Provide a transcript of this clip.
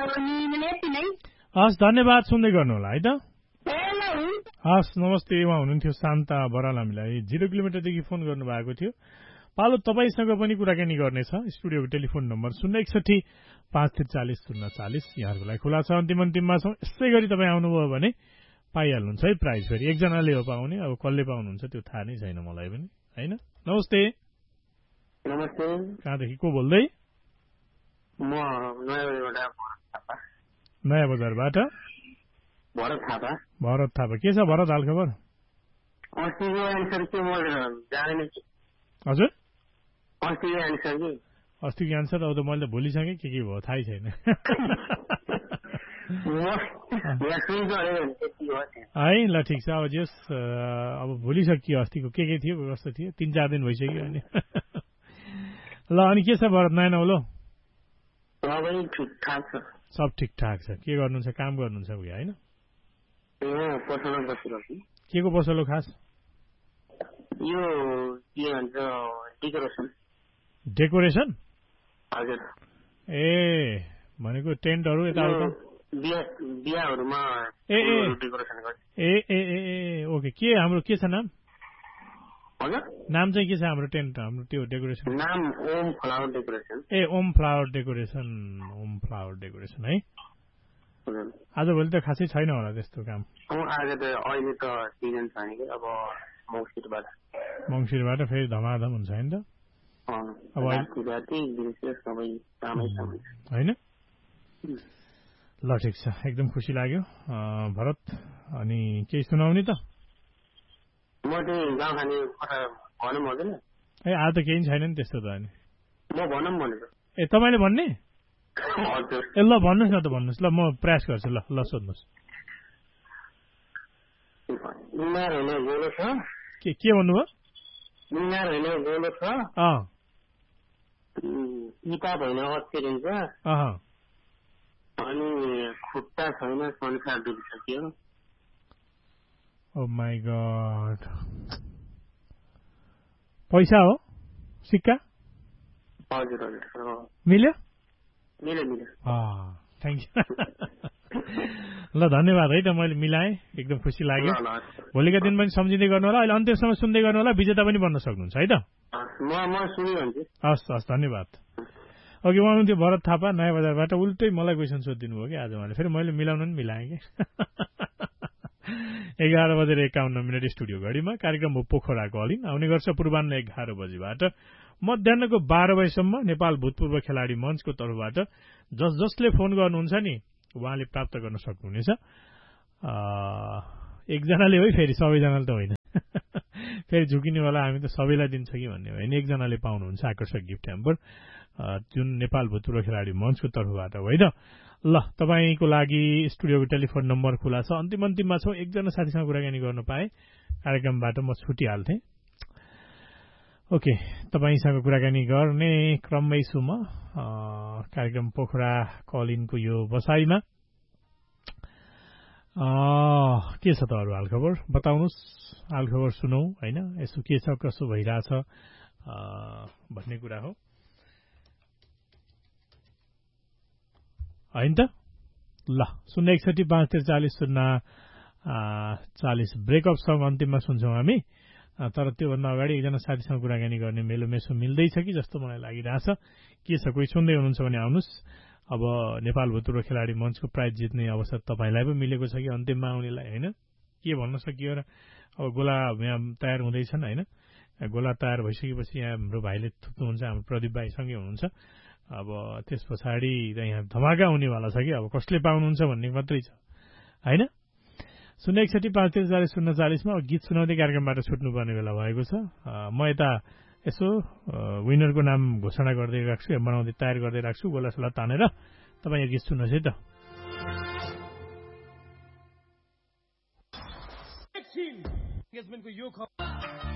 हस् धन्यवाद सुन्दै गर्नु होला है त हस् नमस्ते उहाँ हुनुहुन्थ्यो शान्ता बराल हामीलाई 0 किलोमिटरदेखि फोन गर्नु भएको थियो पालो तपाईसँग पनि कुराकानी गर्नेछ स्टुडियोको टेलिफोन नम्बर 061 यहाँहरूको लागि खुला छ अन्तिममा छौँ यसै गरी तपाईँ आउनुभयो भने पाइहाल्नुहुन्छ है प्राइज फेरि एकजनाले हो पाउने अब कसले पाउनुहुन्छ त्यो थाहा नै छैन मलाई पनि हैन नमस्ते नमस्ते कहाँदेखि को बोल्दै म नयाँ बजारबाट भरत थापा के छ भरत हाल खबर अस्तिको एन्सर के म जानेन कि हजुर अस्तिको एन्सर अब त मैले त भुलिसकेँ के भयो थाहै छैन है ल ठिक छ अब जस अब भुलिसकियो अस्तिको के थियो कस्तो थियो 3-4 दिन भइसक्यो अनि ल अनि के छ भरत नयाँ नौलो सब ठिकठाक छ के गर्नुहुन्छ काम गर्नुहुन्छ उयो होइन के को पसल हो खास यो के भन्छ डेकोरेसन हजुर ए भनेको टेन्टहरू यताउता बिहाहरूमा डेकोरेसन गर्छ ए ओके के हाम्रो के छ नाम हजुर नाम चाहिँ के छ हाम्रो टेन्ट हाम्रो त्यो डेकोरेसन नाम ओम फ्लावर डेकोरेसन ए ओम फ्लावर डेकोरेसन है आजभोलि त खासै छैन होला त्यस्तो काम आज त अहिले त सिजन छैन कि अब मङ्सिरबाट फेरि धमाधम हुन्छ होइन त अब होइन ल ठिक छ एकदम खुसी लाग्यो भरत अनि केही सुनाउने त म चाहिँ गाउँ खाने भनौँ हुँदैन ए आज त केही छैन नि त्यस्तो त अनि म भनौँ भनेको ए तपाईँले भन्ने हजुर ए ल भन्नुहोस् न त भन्नुहोस् ल म प्रयास गर्छु ल सोध्नुहोस् के भन्नुभयो किताब होइन अक्षरिन्छ अनि खुट्टा छैन संसार डुबिसक्यो ओ माई गॉड पैसा हो सिक्का हजुर मिल्यो मिल्यो थ्याङ्क यू ल धन्यवाद है त मैले मिलाएँ एकदम खुसी लाग्यो भोलिका दिन पनि सम्झिँदै गर्नु होला अहिले अन्त्यसम्म सुन्दै गर्नु होला विजेता पनि बन्न सक्नुहुन्छ है त हस् धन्यवाद अघि उहाँ हुनुहुन्थ्यो भरत थापा नयाँ बजारबाट उल्टै मलाई क्वेसन सोधिदिनु भयो कि आज उहाँले फेरि मैले मिलाउन पनि मिलाएँ कि 11:51 स्टुडियो घडीमा कार्यक्रम हो पोखराको हलिन आउने गर्छ पूर्वाह्न 11 बजीबाट मध्याहको 12 बजीसम्म नेपाल भूतपूर्व खेलाडी मञ्चको तर्फबाट जसले फोन गर्नुहुन्छ नि उहाँले प्राप्त गर्न सक्नुहुनेछ एकजनाले हो फेरि सबैजनाले त होइन फेरि झुकिनेवाला हामी त सबैलाई दिन्छ कि भन्ने होइन एकजनाले पाउनुहुन्छ आकर्षक गिफ्ट ह्याम्पर जुन नेपाल भूतपूर्व खेलाडी मञ्चको तर्फबाट हो है त ल तपाईँको लागि स्टुडियोको टेलिफोन नम्बर खुला छ अन्तिममा छौँ एकजना साथीसँग कुराकानी गर्न पाएँ कार्यक्रमबाट म छुटिहाल्थेँ ओके तपाईँसँग कुराकानी गर्ने क्रममै छु म कार्यक्रम पोखरा कलिनको यो बसाइमा के छ त अरू हालखबर बताउनुहोस् हालखबर सुनौ होइन यसो के छ कसो भइरहेछ भन्ने कुरा हो होइन त ल 061-543-40 ब्रेकअप सङ अन्तिममा सुन्छौँ हामी तर त्योभन्दा अगाडि एकजना साथीसँग कुराकानी गर्ने मेलोमेसो मिल्दैछ कि जस्तो मलाई लागिरहेछ के छ कोही सुन्दै हुनुहुन्छ भने आउनुहोस् अब नेपाल भूतपूर्व खेलाडी मञ्चको प्राइज जित्ने अवसर तपाईँलाई पनि मिलेको छ कि अन्तिममा आउनेलाई होइन के भन्न सकियो र अब गोला यहाँ तयार हुँदैछन् होइन गोला तयार भइसकेपछि यहाँ हाम्रो भाइले थुत्नुहुन्छ हाम्रो प्रदीप भाइसँगै हुनुहुन्छ अब त्यस पछाडि यहाँ धमाका हुनेवाला छ कि अब कसले पाउनुहुन्छ भन्ने मात्रै छ होइन 061-543-40 गीत सुनाउँदै कार्यक्रमबाट छुट्नुपर्ने बेला भएको छ म यता यसो विनरको नाम घोषणा गर्दै राख्छु बनाउँदै तयार गर्दै राख्छु गोलासोला तानेर तपाईँ यो गीत सुन्नुहोस् है त यो